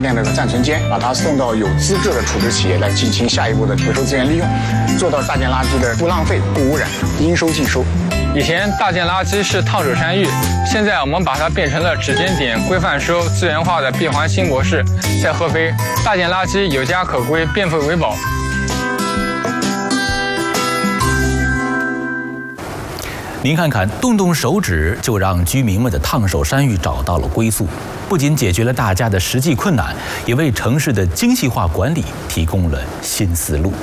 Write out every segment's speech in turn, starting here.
量的暂存间，把它送到有资质的处置企业来进行下一步的回收资源利用，做到大件垃圾的不浪费、不污染，应收尽收。 以前大件垃圾是烫手山芋，现在我们把它变成了指尖点、规范收、资源化的闭环新模式。在合肥，大件垃圾有家可归，变废为宝。 您看看，动动手指就让居民们的烫手山芋找到了归宿，不仅解决了大家的实际困难，也为城市的精细化管理提供了新思路。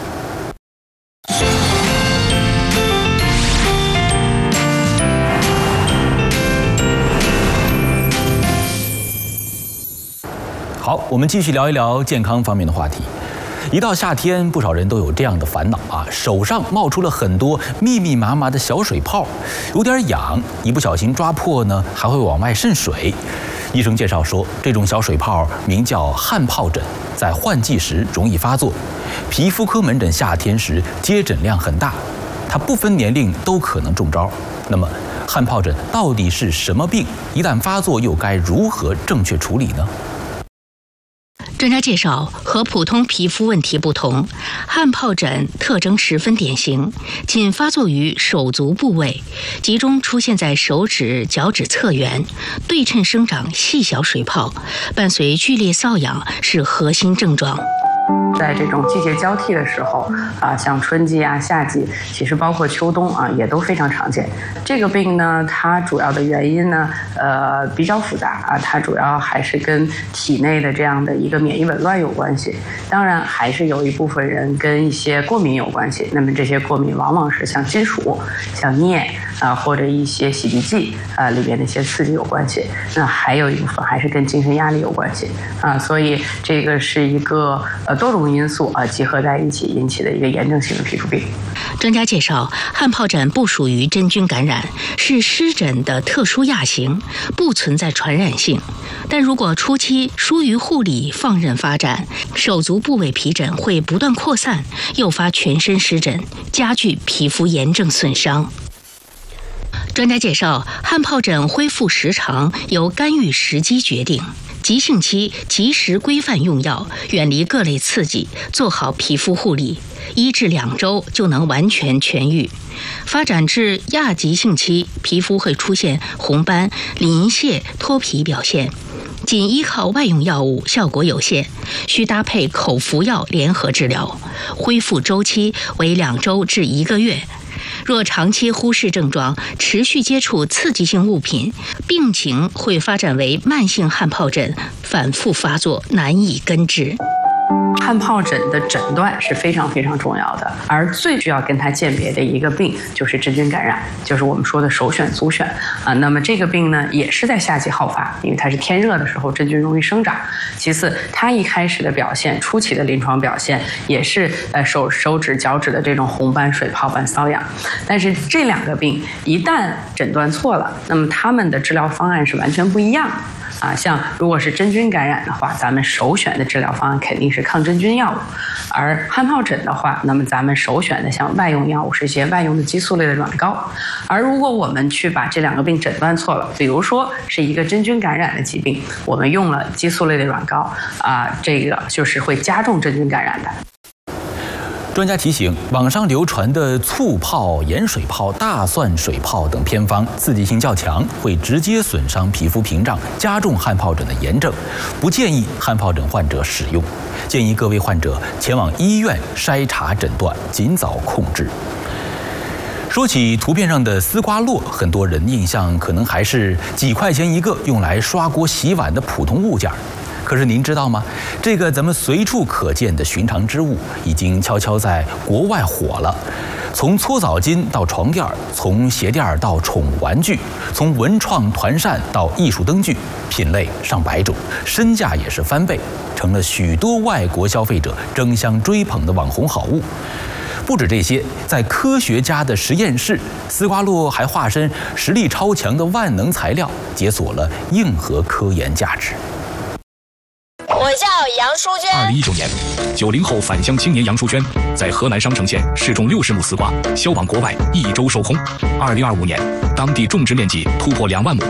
好，我们继续聊一聊健康方面的话题。一到夏天，不少人都有这样的烦恼啊，手上冒出了很多密密麻麻的小水泡，有点痒，一不小心抓破呢，还会往外渗水。医生介绍说，这种小水泡名叫汗疱疹，在换季时容易发作，皮肤科门诊夏天时接诊量很大，它不分年龄都可能中招。那么，汗疱疹到底是什么病？一旦发作，又该如何正确处理呢？ 专家介绍，和普通皮肤问题不同，汗疱疹特征十分典型，仅发作于手足部位，集中出现在手指、脚趾侧缘，对称生长细小水泡，伴随剧烈瘙痒，是核心症状。 在这种季节交替的时候像春季夏季，其实包括秋冬也都非常常见。这个病呢，它主要的原因呢比较复杂它主要还是跟体内的这样的一个免疫紊乱有关系，当然还是有一部分人跟一些过敏有关系。那么这些过敏往往是像金属、像镍或者一些洗涤剂里边的一些刺激有关系。那还有一部分还是跟精神压力有关系所以这个是一个多种因素集合在一起引起的一个炎症性的皮肤病。 专家介绍，汗疱疹不属于真菌感染，是湿疹的特殊亚型，不存在传染性。但如果初期疏于护理，放任发展，手足部位皮疹会不断扩散，诱发全身湿疹，加剧皮肤炎症损伤。专家介绍，汗疱疹恢复时长由干预时机决定。急性期及时规范用药，远离各类刺激，做好皮肤护理，1至2周就能完全痊愈。发展至亚急性期，皮肤会出现红斑、鳞屑、脱皮表现，仅依靠外用药物效果有限，需搭配口服药联合治疗，恢复周期为2周至1个月。若长期忽视症状，持续接触刺激性物品，病情会发展为慢性汗疱疹，反复发作，难以根治。 汗疱疹的诊断是非常非常重要的，而最需要跟它鉴别的一个病就是真菌感染，就是我们说的首选足选那么这个病呢，也是在夏季好发，因为它是天热的时候真菌容易生长。其次，它一开始的表现，初期的临床表现也是手指、脚趾的这种红斑、水泡般瘙痒。但是这两个病一旦诊断错了，那么他们的治疗方案是完全不一样的。像如果是真菌感染的话，咱们首选的治疗方案肯定是抗真菌药物；而汗疱疹的话，那么咱们首选的像外用药物是一些外用的激素类的软膏。而如果我们去把这两个病诊断错了，比如说是一个真菌感染的疾病，我们用了激素类的软膏这个就是会加重真菌感染的。 专家提醒，网上流传的醋泡、盐水泡、大蒜水泡等偏方刺激性较强，会直接损伤皮肤屏障，加重汗疱疹的炎症，不建议汗疱疹患者使用。建议各位患者前往医院筛查诊断，尽早控制。说起图片上的丝瓜络，很多人印象可能还是几块钱一个，用来刷锅洗碗的普通物件。可是您知道吗？这个咱们随处可见的寻常之物，已经悄悄在国外火了。从搓澡巾到床垫，从鞋垫到宠物玩具，从文创团扇到艺术灯具，品类上百种，身价也是翻倍，成了许多外国消费者争相追捧的网红好物。不止这些，在科学家的实验室，丝瓜络还化身实力超强的万能材料，解锁了硬核科研价值。 我叫杨淑娟。 2019年，90后返乡青年杨淑娟在河南商城县试种60亩丝瓜，销往国外，1周收空。2025年，当地种植面积突破2万亩。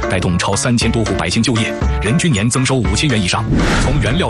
带动超3000多户百姓就业，人均年增收5000元以上。从原料